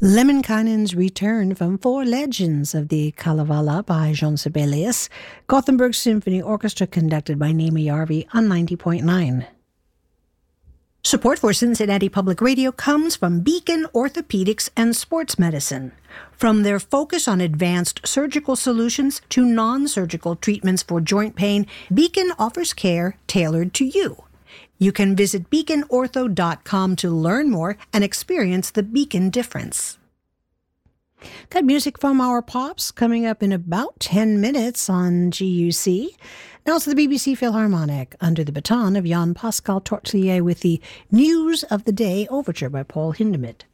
Lemminkainen's return from Four Legends of the Kalevala by Jean Sibelius, Gothenburg Symphony Orchestra conducted by Naima Järvi on 90.9. Support for Cincinnati Public Radio comes from Beacon Orthopedics and Sports Medicine. From their focus on advanced surgical solutions to non-surgical treatments for joint pain, Beacon offers care tailored to you. You can visit beaconortho.com to learn more and experience the Beacon difference. Got music from our pops coming up in about 10 minutes on GUC. Now it's the BBC Philharmonic under the baton of Jan-Pascal Tortelier with the News of the Day Overture by Paul Hindemith.